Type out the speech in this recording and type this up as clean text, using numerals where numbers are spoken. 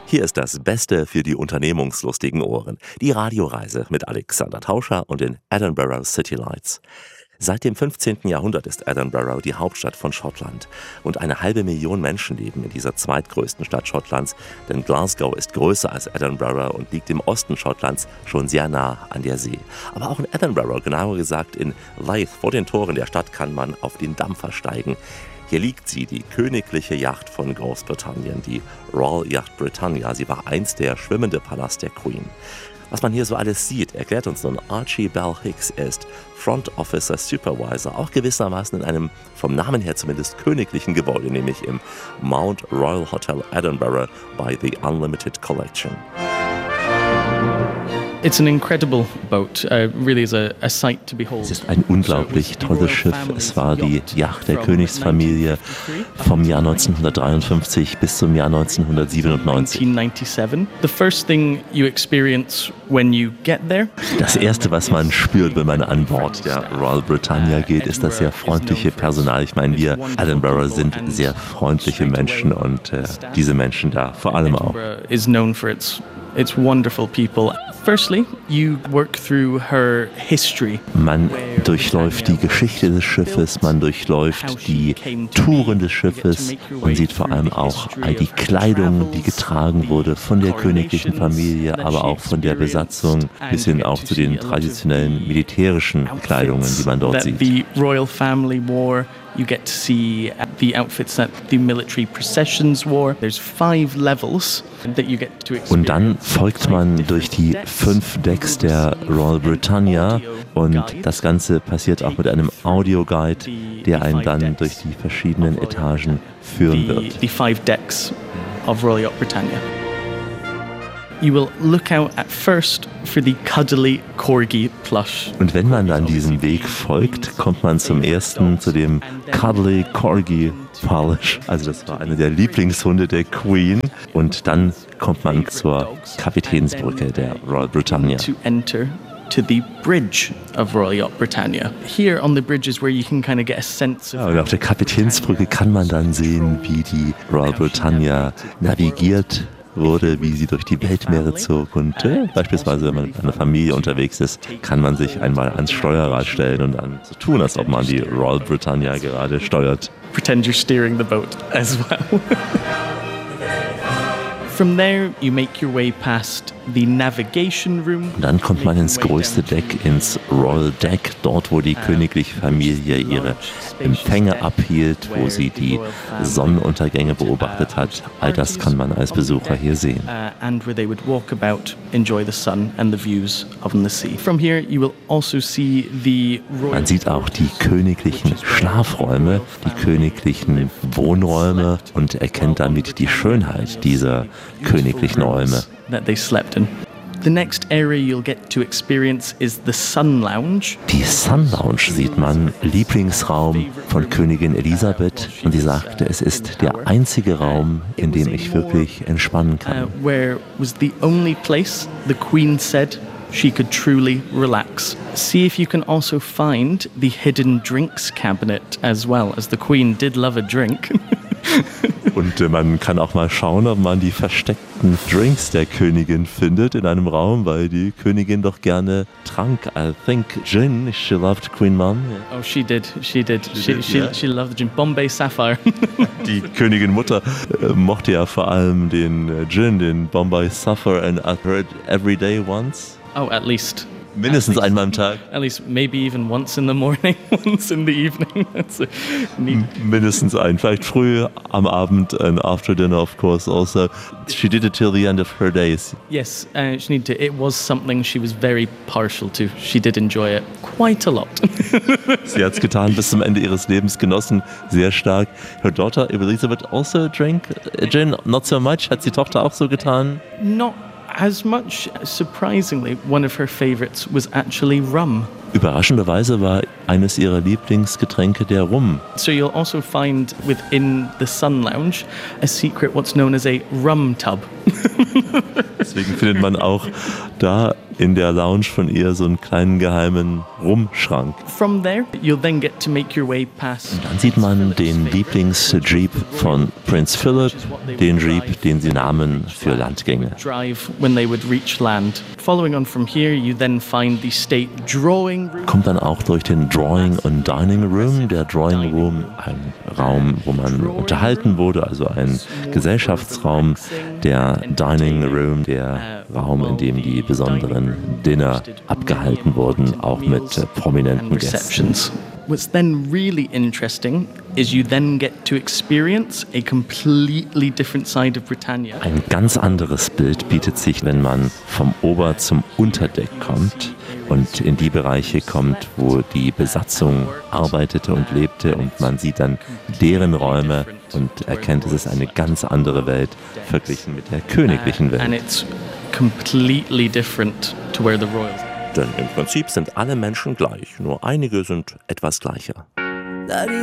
Hier ist das Beste für die unternehmungslustigen Ohren. Die Radioreise mit Alexander Tauscher und den Edinburgh City Lights. Seit dem 15. Jahrhundert ist Edinburgh die Hauptstadt von Schottland. Und 500.000 Menschen leben in dieser zweitgrößten Stadt Schottlands, denn Glasgow ist größer als Edinburgh und liegt im Osten Schottlands schon sehr nah an der See. Aber auch in Edinburgh, genauer gesagt in Leith, vor den Toren der Stadt, kann man auf den Dampfer steigen. Hier liegt sie, die königliche Yacht von Großbritannien, die Royal Yacht Britannia. Sie war einst der schwimmende Palast der Queen. Was man hier so alles sieht, erklärt uns nun Archie Bell Hicks. Er ist Front Officer Supervisor, auch gewissermaßen in einem, vom Namen her zumindest, königlichen Gebäude, nämlich im Mount Royal Hotel Edinburgh by the Unlimited Collection. It's an incredible boat. Really is a sight to behold. Es ist ein unglaublich tolles Schiff. Es war die Yacht der Königsfamilie vom Jahr 1953 bis zum Jahr 1997. 1997. The first thing you experience when you get there. Das erste, was man spürt, wenn man an Bord der Royal Britannia geht, ist das sehr freundliche Personal. Ich meine, wir Edinburgh sind sehr freundliche Menschen und diese Menschen da vor allem auch. Is known for its wonderful people. Firstly, you work through her history. Man durchläuft die Geschichte des Schiffes, man durchläuft die Touren des Schiffes und sieht vor allem auch all die Kleidung, die getragen wurde von der königlichen Familie, aber auch von der Besatzung, bis hin auch zu den traditionellen militärischen Kleidungen, die man dort sieht. The royal family wore. You get to see the outfits that the military processions wore. There's 5 levels that you get to experience. Und dann folgt man durch die 5 Decks der Royal Britannia und das Ganze passiert auch mit einem Audioguide, der einen dann durch die verschiedenen Etagen führen wird. The 5 decks of Royal Yacht Britannia. You will look out at first for the cuddly Corgi plush. Und wenn man dann diesem Weg folgt, kommt man zum ersten zu dem Cuddly Corgi Plush. Also das war einer der Lieblingshunde der Queen. Und dann kommt man zur Kapitänsbrücke der Royal Britannia. To enter to the bridge of Royal Yacht Britannia. Here on the bridge is where you can kind of get a sense of. Ja, und auf der Kapitänsbrücke kann man dann sehen, wie die Royal Britannia navigiert wurde, wie sie durch die Weltmeere zog und beispielsweise, wenn man mit einer Familie unterwegs ist, kann man sich einmal ans Steuerrad stellen und dann so tun, als ob man die Royal Britannia gerade steuert. Pretend you're steering the boat as well. From there, you make your way past the navigation room. Und dann kommt man ins größte Deck, ins Royal Deck, dort wo die königliche Familie ihre Empfänge abhielt, wo sie die Sonnenuntergänge beobachtet hat. All das kann man als Besucher hier sehen. And where they would walk about, enjoy the sun and the views of the sea. From here, you will also see the royal. Man sieht auch die königlichen Schlafräume, die königlichen Wohnräume und erkennt damit die Schönheit dieser königlichen Räume. That they slept in. The next area you'll get to experience is the Sun Lounge. Die Sun Lounge sieht man, Lieblingsraum von Königin Elisabeth. Und sie sagte, es ist der einzige Raum, in dem ich wirklich entspannen kann. Where was the only place the Queen said she could truly relax. See if you can also find the hidden drinks cabinet as well, as the Queen did love a drink. Und man kann auch mal schauen, ob man die versteckten Drinks der Königin findet in einem Raum, weil die Königin doch gerne trank. I think gin, she loved Queen Mum. Oh, she did. She loved the gin. Bombay Sapphire. Die Königin Mutter mochte ja vor allem den Gin, den Bombay Sapphire, and I've heard every day once. Oh, at least. Mindestens einmal am Tag. At least maybe even once in the morning, once in the evening. That's neat. Mindestens ein, vielleicht früh am Abend and after dinner, of course, also. She did it till the end of her days. Yes, she needed to. It was something she was very partial to. She did enjoy it quite a lot. Sie hat es getan, bis zum Ende ihres Lebens genossen, sehr stark. Her daughter Elizabeth also drank gin, not so much. Hat die Tochter auch so getan? Not as much. Surprisingly, one of her favorites was actually rum. Überraschenderweise war eines ihrer Lieblingsgetränke der Rum. So you'll also find within the Sun Lounge a secret, what's known as a rum tub. Deswegen findet man auch da in der Lounge von ihr so einen kleinen geheimen Rumschrank. From there, you'll then get to make your way past. Dann sieht man den Lieblings-Jeep von Prince Philip, den Jeep, den sie nahmen für Landgänge. Drive when they would reach land. Following on from here, you then find the state drawing room. Kommt dann auch durch den Drawing and Dining Room. Der Drawing Room, ein Raum, wo man unterhalten wurde, also ein Gesellschaftsraum. Der Dining Room, der Raum, in dem die besonderen Dinner abgehalten wurden, auch mit prominenten Gästen. What's then really interesting is you then get to experience a completely different side of Britannia. Ein ganz anderes Bild bietet sich, wenn man vom Ober- zum Unterdeck kommt und in die Bereiche kommt, wo die Besatzung arbeitete und lebte, und man sieht dann deren Räume und erkennt, es ist eine ganz andere Welt verglichen mit der königlichen Welt. And it's completely different to where the royals. Denn im Prinzip sind alle Menschen gleich, nur einige sind etwas gleicher.